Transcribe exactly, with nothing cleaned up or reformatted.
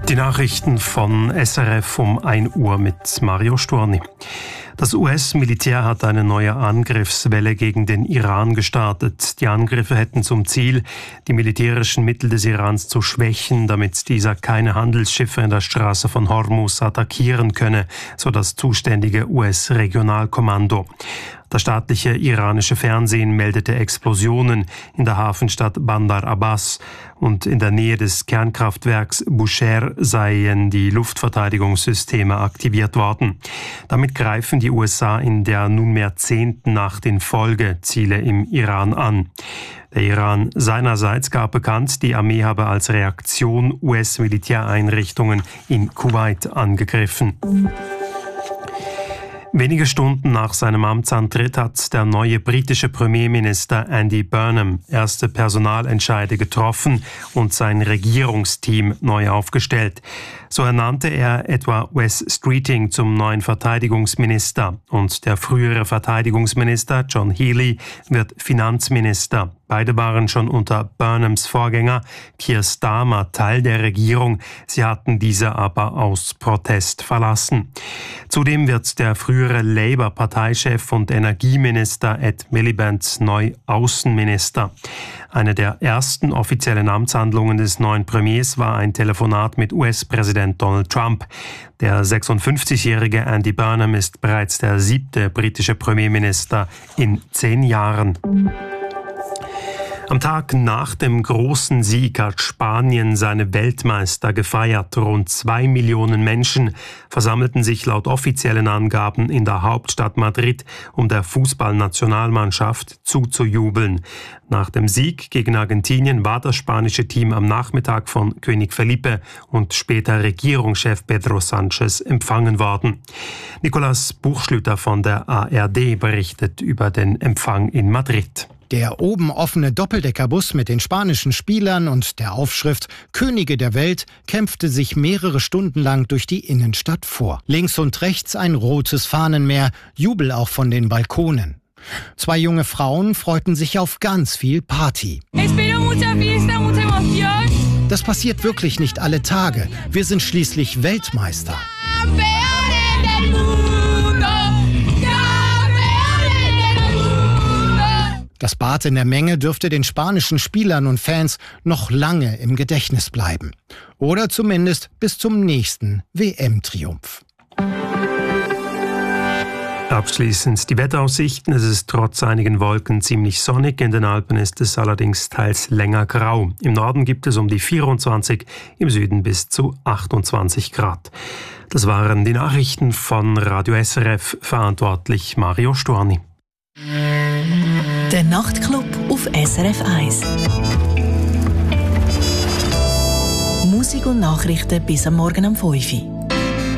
Die Nachrichten von S R F um ein Uhr mit Mario Storni. Das U S-Militär hat eine neue Angriffswelle gegen den Iran gestartet. Die Angriffe hätten zum Ziel, die militärischen Mittel des Irans zu schwächen, damit dieser keine Handelsschiffe in der Straße von Hormuz attackieren könne, so das zuständige U S-Regionalkommando. Das staatliche iranische Fernsehen meldete Explosionen in der Hafenstadt Bandar Abbas und in der Nähe des Kernkraftwerks Bushehr seien die Luftverteidigungssysteme aktiviert worden. Damit greifen die U S A in der nunmehr zehnten Nacht in Folge Ziele im Iran an. Der Iran seinerseits gab bekannt, die Armee habe als Reaktion U S-Militäreinrichtungen in Kuwait angegriffen. Wenige Stunden nach seinem Amtsantritt hat der neue britische Premierminister Andy Burnham erste Personalentscheide getroffen und sein Regierungsteam neu aufgestellt. So ernannte er etwa Wes Streeting zum neuen Verteidigungsminister und der frühere Verteidigungsminister John Healey wird Finanzminister. Beide waren schon unter Burnhams Vorgänger Keir Starmer Teil der Regierung. Sie hatten diese aber aus Protest verlassen. Zudem wird der frühere Labour-Parteichef und Energieminister Ed Miliband neu Außenminister. Eine der ersten offiziellen Amtshandlungen des neuen Premiers war ein Telefonat mit U S-Präsident Donald Trump. Der sechsundfünfzigjährige Andy Burnham ist bereits der siebte britische Premierminister in zehn Jahren. Am Tag nach dem großen Sieg hat Spanien seine Weltmeister gefeiert. Rund zwei Millionen Menschen versammelten sich laut offiziellen Angaben in der Hauptstadt Madrid, um der Fußballnationalmannschaft zuzujubeln. Nach dem Sieg gegen Argentinien war das spanische Team am Nachmittag von König Felipe und später Regierungschef Pedro Sánchez empfangen worden. Nicolas Buchschlüter von der A R D berichtet über den Empfang in Madrid. Der oben offene Doppeldeckerbus mit den spanischen Spielern und der Aufschrift Könige der Welt kämpfte sich mehrere Stunden lang durch die Innenstadt vor. Links und rechts ein rotes Fahnenmeer, Jubel auch von den Balkonen. Zwei junge Frauen freuten sich auf ganz viel Party. Das passiert wirklich nicht alle Tage. Wir sind schließlich Weltmeister. Das Bad in der Menge dürfte den spanischen Spielern und Fans noch lange im Gedächtnis bleiben. Oder zumindest bis zum nächsten W M-Triumph. Abschließend die Wetteraussichten. Es ist trotz einigen Wolken ziemlich sonnig. In den Alpen ist es allerdings teils länger grau. Im Norden gibt es um die vierundzwanzig, im Süden bis zu achtundzwanzig Grad. Das waren die Nachrichten von Radio S R F, verantwortlich Mario Storni. Der Nachtclub auf S R F eins. Musik und Nachrichten bis am Morgen um fünf Uhr.